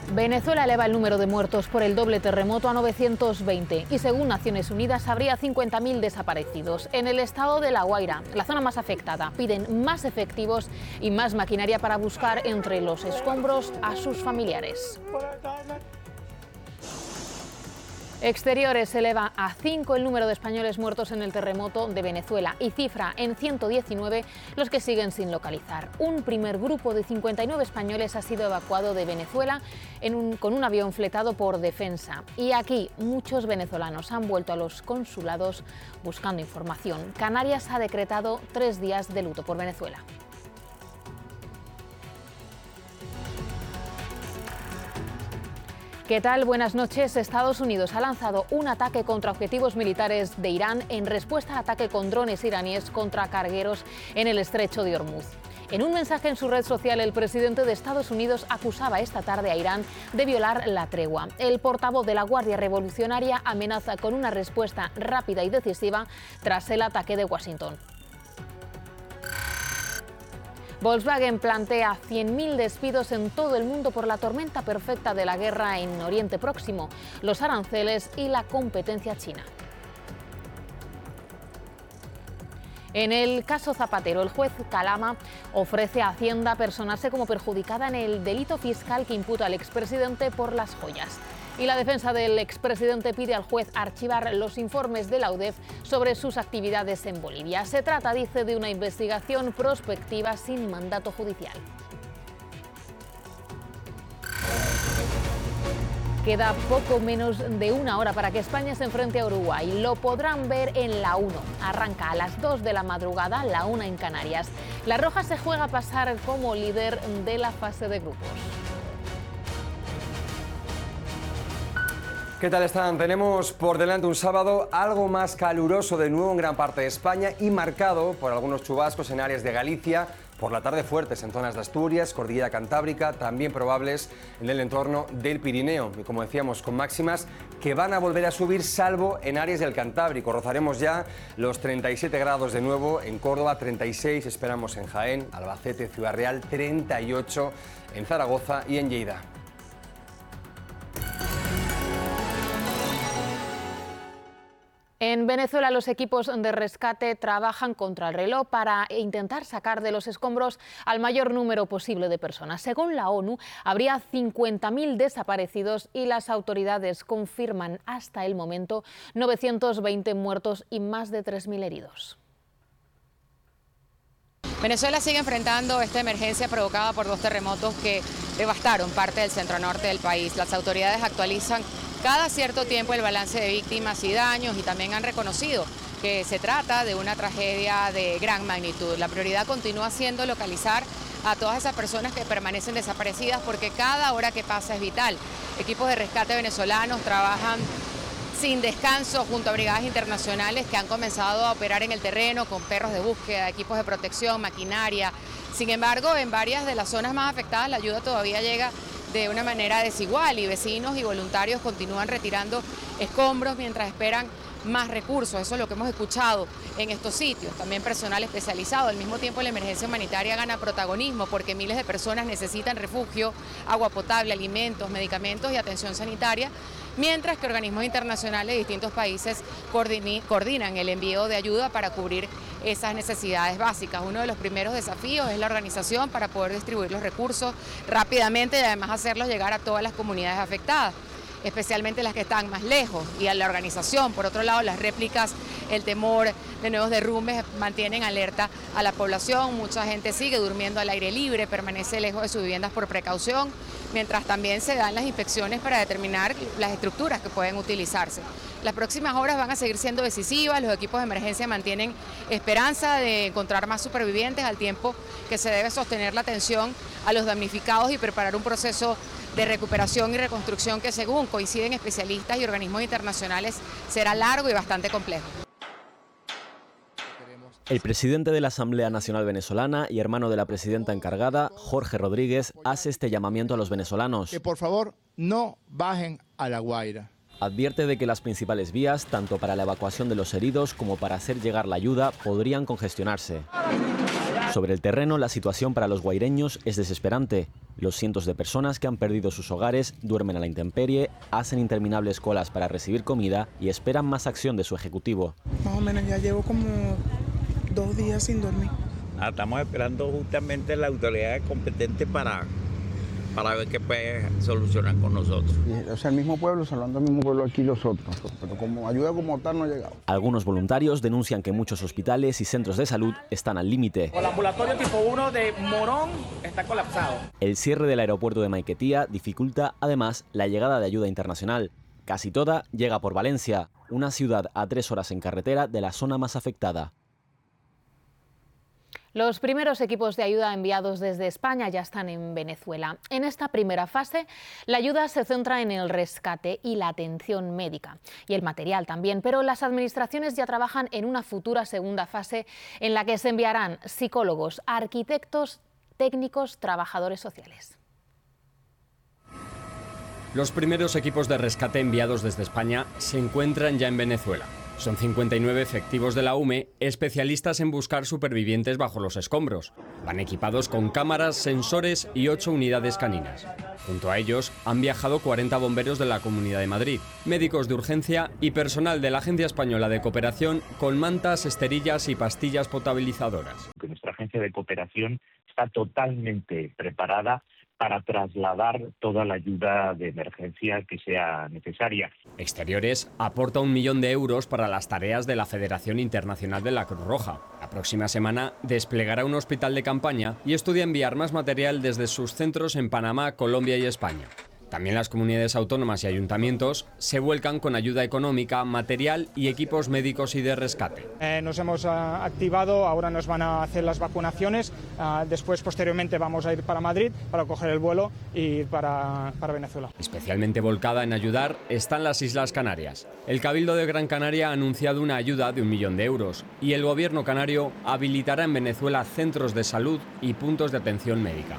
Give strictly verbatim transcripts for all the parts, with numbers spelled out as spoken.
Venezuela eleva el número de muertos por el doble terremoto a novecientos veinte y según Naciones Unidas habría cincuenta mil desaparecidos. En el estado de La Guaira, la zona más afectada, piden más efectivos y más maquinaria para buscar entre los escombros a sus familiares. Exteriores eleva a cinco el número de españoles muertos en el terremoto de Venezuela y cifra en ciento diecinueve los que siguen sin localizar. Un primer grupo de cincuenta y nueve españoles ha sido evacuado de Venezuela en un, con un avión fletado por Defensa. Y aquí muchos venezolanos han vuelto a los consulados buscando información. Canarias ha decretado tres días de luto por Venezuela. ¿Qué tal? Buenas noches. Estados Unidos ha lanzado un ataque contra objetivos militares de Irán en respuesta al ataque con drones iraníes contra cargueros en el estrecho de Hormuz. En un mensaje en su red social, el presidente de Estados Unidos acusaba esta tarde a Irán de violar la tregua. El portavoz de la Guardia Revolucionaria amenaza con una respuesta rápida y decisiva tras el ataque de Washington. Volkswagen plantea cien mil despidos en todo el mundo por la tormenta perfecta de la guerra en Oriente Próximo, los aranceles y la competencia china. En el caso Zapatero, el juez Calama ofrece a Hacienda personarse como perjudicada en el delito fiscal que imputa al expresidente por las joyas. Y la defensa del expresidente pide al juez archivar los informes de la U D E F sobre sus actividades en Bolivia. Se trata, dice, de una investigación prospectiva sin mandato judicial. Queda poco menos de una hora para que España se enfrente a Uruguay. Lo podrán ver en la uno. Arranca a las dos de la madrugada, la una en Canarias. La Roja se juega a pasar como líder de la fase de grupos. ¿Qué tal están? Tenemos por delante un sábado algo más caluroso de nuevo en gran parte de España y marcado por algunos chubascos en áreas de Galicia, por la tarde fuertes en zonas de Asturias, Cordillera Cantábrica, también probables en el entorno del Pirineo. Y como decíamos, con máximas que van a volver a subir salvo en áreas del Cantábrico. Rozaremos ya los treinta y siete grados de nuevo en Córdoba, treinta y seis esperamos en Jaén, Albacete, Ciudad Real, treinta y ocho en Zaragoza y en Lleida. En Venezuela, los equipos de rescate trabajan contra el reloj para intentar sacar de los escombros al mayor número posible de personas. Según la ONU, habría cincuenta mil desaparecidos y las autoridades confirman hasta el momento novecientos veinte muertos y más de tres mil heridos. Venezuela sigue enfrentando esta emergencia provocada por dos terremotos que devastaron parte del centro norte del país. Las autoridades actualizan cada cierto tiempo el balance de víctimas y daños y también han reconocido que se trata de una tragedia de gran magnitud. La prioridad continúa siendo localizar a todas esas personas que permanecen desaparecidas porque cada hora que pasa es vital. Equipos de rescate venezolanos trabajan sin descanso junto a brigadas internacionales que han comenzado a operar en el terreno con perros de búsqueda, equipos de protección, maquinaria. Sin embargo, en varias de las zonas más afectadas la ayuda todavía llega de una manera desigual y vecinos y voluntarios continúan retirando escombros mientras esperan más recursos. Eso es lo que hemos escuchado en estos sitios. También personal especializado. Al mismo tiempo, la emergencia humanitaria gana protagonismo porque miles de personas necesitan refugio, agua potable, alimentos, medicamentos y atención sanitaria, mientras que organismos internacionales de distintos países coordinan el envío de ayuda para cubrir esas necesidades básicas. Uno de los primeros desafíos es la organización para poder distribuir los recursos rápidamente y además hacerlos llegar a todas las comunidades afectadas, especialmente las que están más lejos, y a la organización. Por otro lado, las réplicas, el temor de nuevos derrumbes mantienen alerta a la población. Mucha gente sigue durmiendo al aire libre, permanece lejos de sus viviendas por precaución, mientras también se dan las inspecciones para determinar las estructuras que pueden utilizarse. Las próximas horas van a seguir siendo decisivas. Los equipos de emergencia mantienen esperanza de encontrar más supervivientes al tiempo que se debe sostener la atención a los damnificados y preparar un proceso de recuperación y reconstrucción que, según coinciden especialistas y organismos internacionales, será largo y bastante complejo. El presidente de la Asamblea Nacional Venezolana y hermano de la presidenta encargada, Jorge Rodríguez, hace este llamamiento a los venezolanos. Que por favor no bajen a La Guaira. Advierte de que las principales vías, tanto para la evacuación de los heridos como para hacer llegar la ayuda, podrían congestionarse. Sobre el terreno, la situación para los guaireños es desesperante. Los cientos de personas que han perdido sus hogares duermen a la intemperie, hacen interminables colas para recibir comida y esperan más acción de su ejecutivo. Más o menos ya llevo como dos días sin dormir. Ah, estamos esperando justamente la autoridad competente para, para ver qué puede solucionar con nosotros. O sea, el mismo pueblo, salvando al mismo pueblo aquí los otros, pero como ayuda como tal no ha llegado. Algunos voluntarios denuncian que muchos hospitales y centros de salud están al límite. El ambulatorio tipo uno de Morón está colapsado. El cierre del aeropuerto de Maiquetía dificulta además la llegada de ayuda internacional. Casi toda llega por Valencia, una ciudad a tres horas en carretera de la zona más afectada. Los primeros equipos de ayuda enviados desde España ya están en Venezuela. En esta primera fase, la ayuda se centra en el rescate y la atención médica, y el material también, pero las administraciones ya trabajan en una futura segunda fase en la que se enviarán psicólogos, arquitectos, técnicos, trabajadores sociales. Los primeros equipos de rescate enviados desde España se encuentran ya en Venezuela. Son cincuenta y nueve efectivos de la U M E, especialistas en buscar supervivientes bajo los escombros. Van equipados con cámaras, sensores y ocho unidades caninas. Junto a ellos han viajado cuarenta bomberos de la Comunidad de Madrid, médicos de urgencia y personal de la Agencia Española de Cooperación con mantas, esterillas y pastillas potabilizadoras. Nuestra agencia de cooperación está totalmente preparada para trasladar toda la ayuda de emergencia que sea necesaria. Exteriores aporta un millón de euros para las tareas de la Federación Internacional de la Cruz Roja. La próxima semana desplegará un hospital de campaña y estudia enviar más material desde sus centros en Panamá, Colombia y España. También las comunidades autónomas y ayuntamientos se vuelcan con ayuda económica, material y equipos médicos y de rescate. Eh, nos hemos uh, activado, ahora nos van a hacer las vacunaciones, uh, después posteriormente vamos a ir para Madrid para coger el vuelo y ir para, para Venezuela. Especialmente volcada en ayudar están las Islas Canarias. El Cabildo de Gran Canaria ha anunciado una ayuda de un millón de euros y el gobierno canario habilitará en Venezuela centros de salud y puntos de atención médica.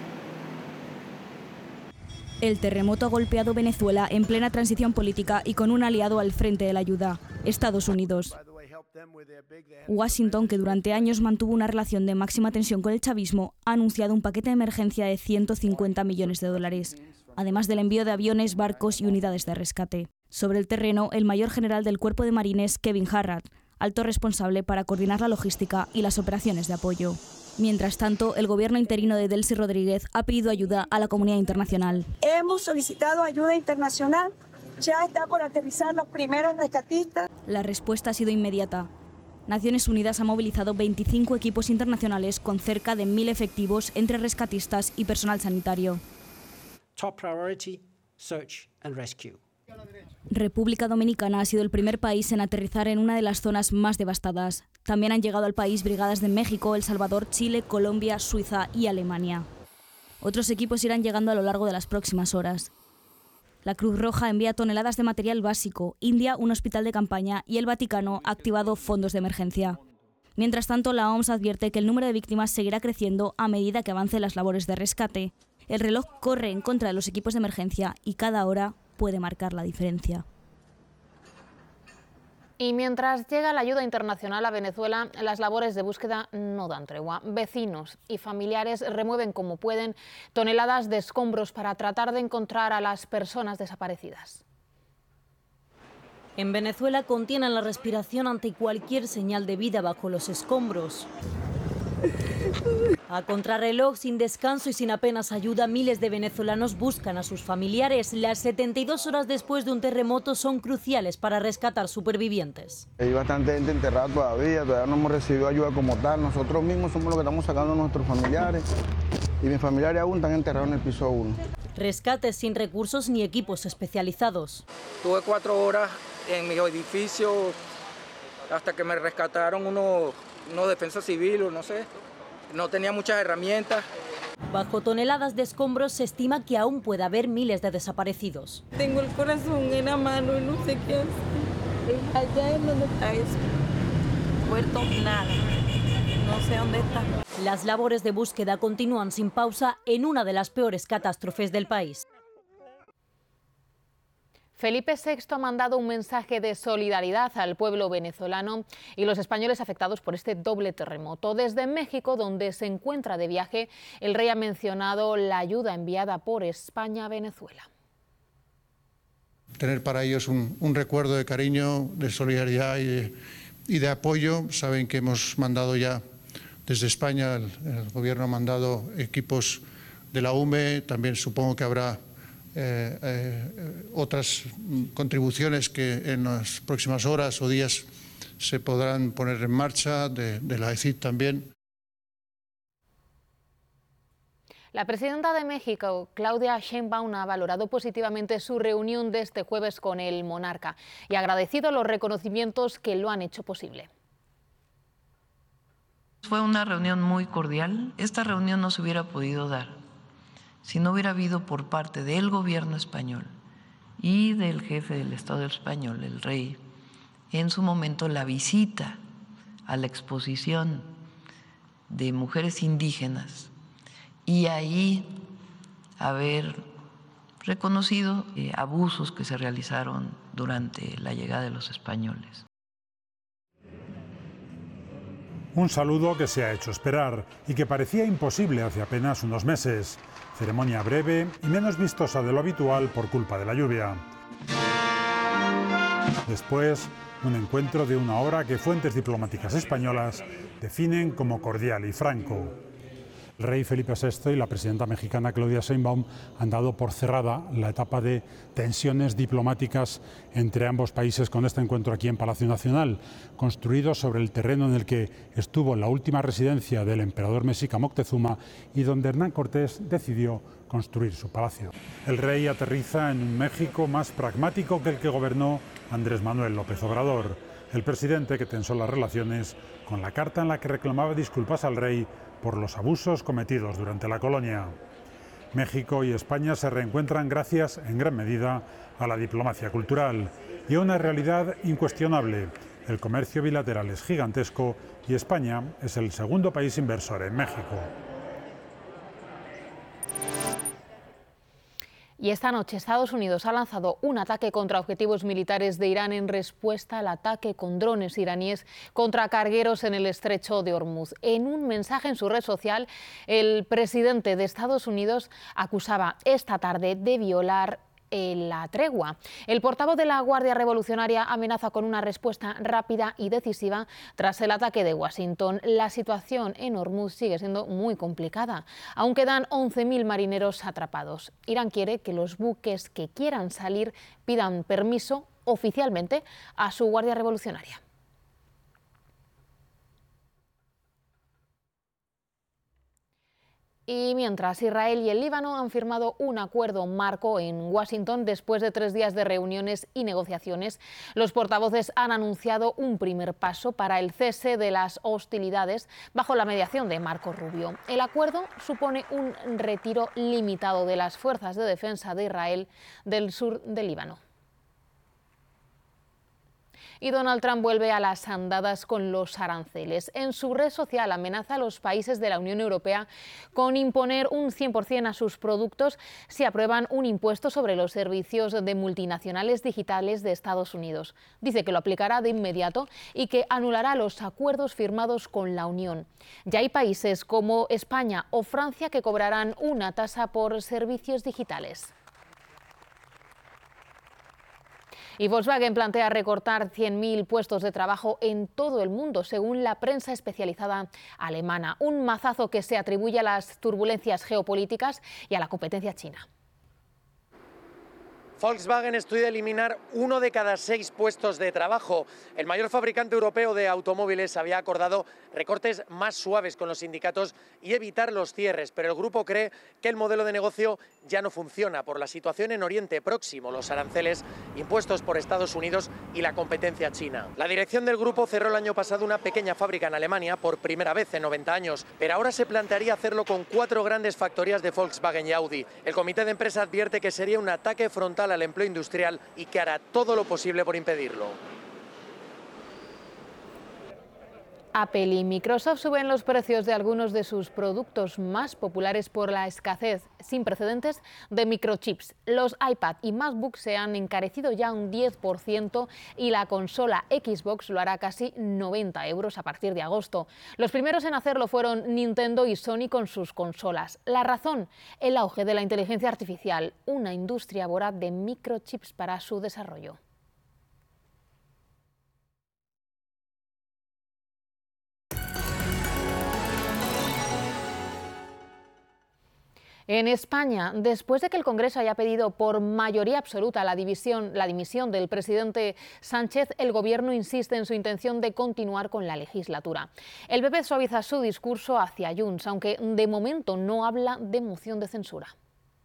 El terremoto ha golpeado Venezuela en plena transición política y con un aliado al frente de la ayuda, Estados Unidos. Washington, que durante años mantuvo una relación de máxima tensión con el chavismo, ha anunciado un paquete de emergencia de ciento cincuenta millones de dólares, además del envío de aviones, barcos y unidades de rescate. Sobre el terreno, el mayor general del Cuerpo de Marines, Kevin Harrad, alto responsable para coordinar la logística y las operaciones de apoyo. Mientras tanto, el gobierno interino de Delcy Rodríguez ha pedido ayuda a la comunidad internacional. Hemos solicitado ayuda internacional, ya está por aterrizar los primeros rescatistas. La respuesta ha sido inmediata. Naciones Unidas ha movilizado veinticinco equipos internacionales con cerca de mil efectivos entre rescatistas y personal sanitario. Top priority, search and rescue. República Dominicana ha sido el primer país en aterrizar en una de las zonas más devastadas. También han llegado al país brigadas de México, El Salvador, Chile, Colombia, Suiza y Alemania. Otros equipos irán llegando a lo largo de las próximas horas. La Cruz Roja envía toneladas de material básico, India un hospital de campaña y el Vaticano ha activado fondos de emergencia. Mientras tanto, la O M S advierte que el número de víctimas seguirá creciendo a medida que avancen las labores de rescate. El reloj corre en contra de los equipos de emergencia y cada hora puede marcar la diferencia. Y mientras llega la ayuda internacional a Venezuela, las labores de búsqueda no dan tregua. Vecinos y familiares remueven como pueden toneladas de escombros para tratar de encontrar a las personas desaparecidas. En Venezuela contienen la respiración ante cualquier señal de vida bajo los escombros. A contrarreloj, sin descanso y sin apenas ayuda, miles de venezolanos buscan a sus familiares. Las setenta y dos horas después de un terremoto son cruciales para rescatar supervivientes. Hay bastante gente enterrada todavía, todavía no hemos recibido ayuda como tal. Nosotros mismos somos los que estamos sacando a nuestros familiares y mis familiares aún están enterrados en el piso uno. Rescates sin recursos ni equipos especializados. Tuve cuatro horas en mi edificio hasta que me rescataron unos, unos defensas civiles, no sé. No tenía muchas herramientas. Bajo toneladas de escombros se estima que aún puede haber miles de desaparecidos. Tengo el corazón en la mano y no sé qué hacer. Allá es donde está eso. Puerto nada. No sé dónde está. Las labores de búsqueda continúan sin pausa en una de las peores catástrofes del país. Felipe sexto ha mandado un mensaje de solidaridad al pueblo venezolano y los españoles afectados por este doble terremoto. Desde México, donde se encuentra de viaje, el rey ha mencionado la ayuda enviada por España a Venezuela. Tener para ellos un, un recuerdo de cariño, de solidaridad y de, y de apoyo. Saben que hemos mandado ya desde España, el, el gobierno ha mandado equipos de la U M E, también supongo que habrá Eh, eh, otras contribuciones que en las próximas horas o días se podrán poner en marcha, de, de la E C I D también. La presidenta de México, Claudia Sheinbaum, ha valorado positivamente su reunión de este jueves con el monarca y ha agradecido los reconocimientos que lo han hecho posible. Fue una reunión muy cordial. Esta reunión no se hubiera podido dar si no hubiera habido por parte del gobierno español y del jefe del Estado español, el rey, en su momento la visita a la exposición de mujeres indígenas y ahí haber reconocido eh, abusos que se realizaron durante la llegada de los españoles. Un saludo que se ha hecho esperar y que parecía imposible hace apenas unos meses. Ceremonia breve y menos vistosa de lo habitual por culpa de la lluvia. Después, un encuentro de una hora que fuentes diplomáticas españolas definen como cordial y franco. El rey Felipe sexto y la presidenta mexicana Claudia Sheinbaum han dado por cerrada la etapa de tensiones diplomáticas entre ambos países con este encuentro aquí en Palacio Nacional, construido sobre el terreno en el que estuvo la última residencia del emperador mexica Moctezuma y donde Hernán Cortés decidió construir su palacio. El rey aterriza en un México más pragmático que el que gobernó Andrés Manuel López Obrador, el presidente que tensó las relaciones con la carta en la que reclamaba disculpas al rey por los abusos cometidos durante la colonia. México y España se reencuentran gracias, en gran medida, a la diplomacia cultural y a una realidad incuestionable. El comercio bilateral es gigantesco y España es el segundo país inversor en México. Y esta noche Estados Unidos ha lanzado un ataque contra objetivos militares de Irán en respuesta al ataque con drones iraníes contra cargueros en el estrecho de Hormuz. En un mensaje en su red social, el presidente de Estados Unidos acusaba esta tarde de violar la tregua. El portavoz de la Guardia Revolucionaria amenaza con una respuesta rápida y decisiva tras el ataque de Washington. La situación en Hormuz sigue siendo muy complicada. Aún quedan once mil marineros atrapados. Irán quiere que los buques que quieran salir pidan permiso oficialmente a su Guardia Revolucionaria. Y mientras, Israel y el Líbano han firmado un acuerdo marco en Washington después de tres días de reuniones y negociaciones. Los portavoces han anunciado un primer paso para el cese de las hostilidades bajo la mediación de Marco Rubio. El acuerdo supone un retiro limitado de las fuerzas de defensa de Israel del sur del Líbano. Y Donald Trump vuelve a las andadas con los aranceles. En su red social amenaza a los países de la Unión Europea con imponer un cien por cien a sus productos si aprueban un impuesto sobre los servicios de multinacionales digitales de Estados Unidos. Dice que lo aplicará de inmediato y que anulará los acuerdos firmados con la Unión. Ya hay países como España o Francia que cobrarán una tasa por servicios digitales. Y Volkswagen plantea recortar cien mil puestos de trabajo en todo el mundo, según la prensa especializada alemana. Un mazazo que se atribuye a las turbulencias geopolíticas y a la competencia china. Volkswagen estudia eliminar uno de cada seis puestos de trabajo. El mayor fabricante europeo de automóviles había acordado recortes más suaves con los sindicatos y evitar los cierres, pero el grupo cree que el modelo de negocio ya no funciona por la situación en Oriente Próximo, los aranceles impuestos por Estados Unidos y la competencia china. La dirección del grupo cerró el año pasado una pequeña fábrica en Alemania por primera vez en noventa años, pero ahora se plantearía hacerlo con cuatro grandes factorías de Volkswagen y Audi. El comité de empresa advierte que sería un ataque frontal al empleo industrial y que hará todo lo posible por impedirlo. Apple y Microsoft suben los precios de algunos de sus productos más populares por la escasez sin precedentes de microchips. Los iPad y MacBook se han encarecido ya un diez por ciento y la consola Xbox lo hará casi noventa euros a partir de agosto. Los primeros en hacerlo fueron Nintendo y Sony con sus consolas. La razón, el auge de la inteligencia artificial, una industria voraz de microchips para su desarrollo. En España, después de que el Congreso haya pedido por mayoría absoluta la, división, la dimisión del presidente Sánchez, el Gobierno insiste en su intención de continuar con la legislatura. El P P suaviza su discurso hacia Junts, aunque de momento no habla de moción de censura.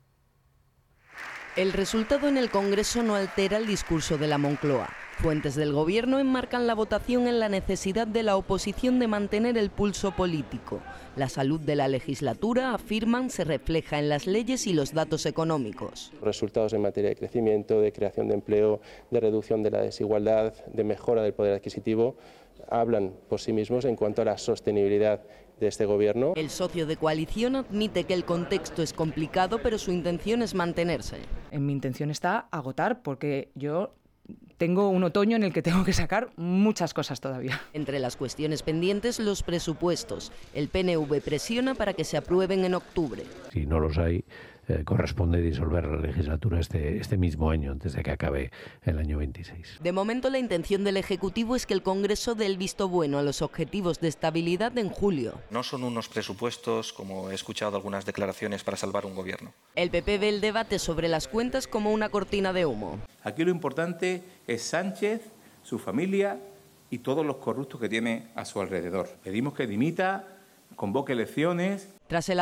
El resultado en el Congreso no altera el discurso de la Moncloa. Fuentes del Gobierno enmarcan la votación en la necesidad de la oposición de mantener el pulso político. La salud de la legislatura, afirman, se refleja en las leyes y los datos económicos. Resultados en materia de crecimiento, de creación de empleo, de reducción de la desigualdad, de mejora del poder adquisitivo, hablan por sí mismos en cuanto a la sostenibilidad de este Gobierno. El socio de coalición admite que el contexto es complicado, pero su intención es mantenerse. En mi intención está agotar, porque yo tengo un otoño en el que tengo que sacar muchas cosas todavía. Entre las cuestiones pendientes, los presupuestos. El P N V presiona para que se aprueben en octubre. Si no los hay, eh, corresponde disolver la legislatura este, este mismo año, antes de que acabe el año veintiséis. De momento, la intención del Ejecutivo es que el Congreso dé el visto bueno a los objetivos de estabilidad en julio. No son unos presupuestos, como he escuchado algunas declaraciones, para salvar un gobierno. El P P ve el debate sobre las cuentas como una cortina de humo. Aquí lo importante es Sánchez, su familia y todos los corruptos que tiene a su alrededor. Pedimos que dimita, convoque elecciones. Tras el